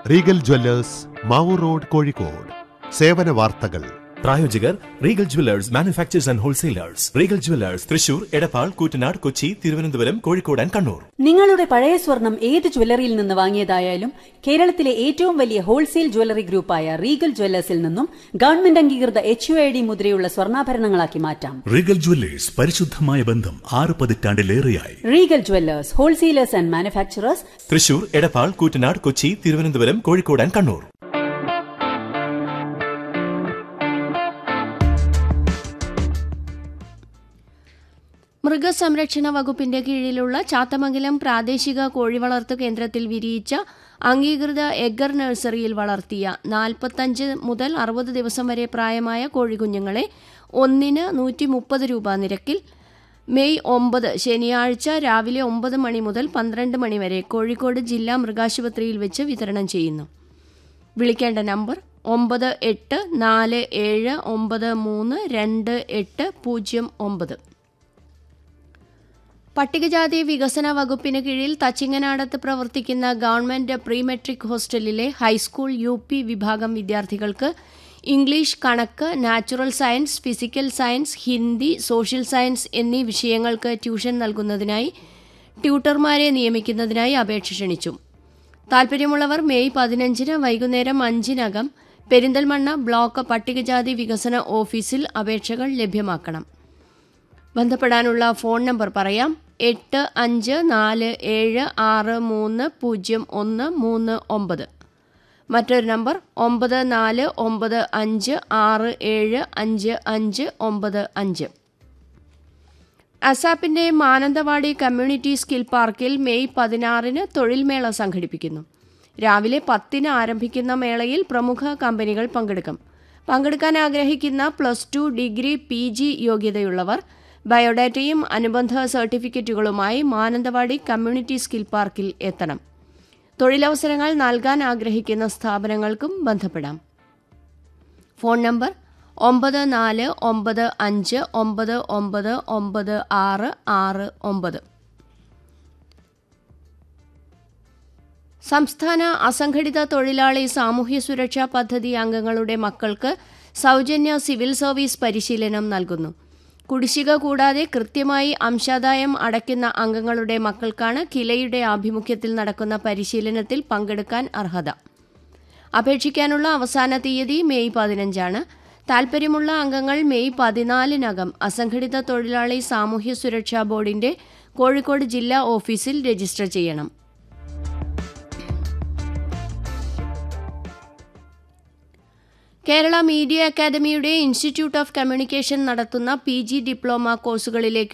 Regal Jewellers Mavoor road, Kozhikode. സേവന വാർത്തകൾ. പ്രായോജകർ Regal Jewellers manufacturers and wholesalers. Regal Jewellers Thrissur, Edappal, Koottanad, Kochi, Thiruvananthapuram, Kozhikode and Kannur. നിങ്ങളുടെ പഴയ സ്വർണം ഏത് ജ്വല്ലറിയിൽ നിന്ന് വാങ്ങിയതായാലും കേരളത്തിലെ ഏറ്റവും വലിയ ഹോൾസെയിൽ ജ്വല്ലറി ഗ്രൂപ്പായ റീഗൽ ജ്വല്ലേഴ്സിൽ നിന്നും ഗവൺമെന്റ് അംഗീകൃത HUID മുദ്രയുള്ള സ്വർണ്ണാഭരണങ്ങളാക്കി മാറ്റാം. റീഗൽ ജ്വല്ലേഴ്സ്, പരിശുദ്ധമായ ബന്ധം 6 പതിറ്റാണ്ടിലേറെയായി. Regal Jewellers, wholesalers and manufacturers, Thrissur, Edappal, Koottanad, Kochi, Thiruvananthapuram, Kozhikode and Kannur. മൃഗസംരക്ഷണ വകുപ്പിന്റെ കീഴിലുള്ള ചാത്തമംഗലം പ്രാദേശിക കോഴിവളർത്തു കേന്ദ്രത്തിൽ വിരിയിച്ച അംഗീകൃത എഗ്ഗർ നഴ്സറിയിൽ വളർത്തിയ 45 മുതൽ 60 ദിവസം വരെ പ്രായമായ കോഴിക്കുഞ്ഞുങ്ങളെ ഒന്നിന് 130 രൂപ നിരക്കിൽ മെയ് 9 ശനിയാഴ്ച രാവിലെ 9 മണി മുതൽ 12 മണി വരെ കോഴിക്കോട് ജില്ലാ മൃഗാശുപത്രിയിൽ വെച്ച് വിതരണം ചെയ്യുന്നു. വിളിക്കേണ്ട നമ്പർ 9847932809. പട്ടികജാതി വികസന വകുപ്പിന് കീഴിൽ തച്ചിങ്ങനാടത്ത് പ്രവർത്തിക്കുന്ന ഗവൺമെന്റ് പ്രീ മെട്രിക് ഹോസ്റ്റലിലെ ഹൈസ്കൂൾ UP വിഭാഗം വിദ്യാർത്ഥികൾക്ക് ഇംഗ്ലീഷ്, കണക്ക്, natural science, physical science, Hindi, social science എന്നീ വിഷയങ്ങൾക്ക് ട്യൂഷൻ നൽകുന്നതിനായി ട്യൂട്ടർമാരെ നിയമിക്കുന്നതിനായി അപേക്ഷ ക്ഷണിച്ചു. താൽപ്പര്യമുള്ളവർ മെയ് 15 വൈകുന്നേരം 5 പെരിന്തൽമണ്ണ ബ്ലോക്ക് പട്ടികജാതി വികസന ഓഫീസിൽ അപേക്ഷകൾ ലഭ്യമാക്കണം. ബന്ധപ്പെടാനുള്ള ഫോൺ നമ്പർ പറയാം: 8547630139. മറ്റൊരു നമ്പർ 9495675595. അസാപ്പിന്റെ മാനന്തവാടി കമ്മ്യൂണിറ്റി സ്കിൽ പാർക്കിൽ മെയ് 16 തൊഴിൽമേള സംഘടിപ്പിക്കുന്നു. രാവിലെ 10 ആരംഭിക്കുന്ന മേളയിൽ പ്രമുഖ കമ്പനികൾ പങ്കെടുക്കും. പങ്കെടുക്കാൻ ആഗ്രഹിക്കുന്ന +2, ഡിഗ്രി, PG യോഗ്യതയുള്ളവർ ബയോഡാറ്റയും അനുബന്ധ സർട്ടിഫിക്കറ്റുകളുമായി മാനന്തവാടി കമ്മ്യൂണിറ്റി സ്കിൽ പാർക്കിൽ എത്തണം. തൊഴിലവസരങ്ങൾ നൽകാൻ ആഗ്രഹിക്കുന്ന സ്ഥാപനങ്ങൾക്കും ബന്ധപ്പെടാം. Phone number 9495999669. സംസ്ഥാന അസംഘടിത തൊഴിലാളി സാമൂഹ്യ സുരക്ഷാ പദ്ധതി അംഗങ്ങളുടെ മക്കൾക്ക് സൗജന്യ സിവിൽ സർവീസ് പരിശീലനം നൽകുന്നു. കുടിശ്ശിക കൂടാതെ കൃത്യമായി അംശാദായം അടയ്ക്കുന്ന അംഗങ്ങളുടെ മക്കൾക്കാണ് കിലയുടെ ആഭിമുഖ്യത്തിൽ നടക്കുന്ന പരിശീലനത്തിൽ പങ്കെടുക്കാൻ അർഹത. അപേക്ഷിക്കാനുള്ള അവസാന തീയതി മെയ് 15. താൽപ്പര്യമുള്ള അംഗങ്ങൾ മെയ് 14 അസംഘടിത തൊഴിലാളി സാമൂഹ്യ സുരക്ഷാ ബോർഡിന്റെ കോഴിക്കോട് ജില്ലാ ഓഫീസിൽ രജിസ്റ്റർ ചെയ്യണം. കേരള മീഡിയ അക്കാദമിയുടെ ഇൻസ്റ്റിറ്റ്യൂട്ട് ഓഫ് കമ്മ്യൂണിക്കേഷൻ നടത്തുന്ന PG ഡിപ്ലോമ കോഴ്സുകളിലേക്ക്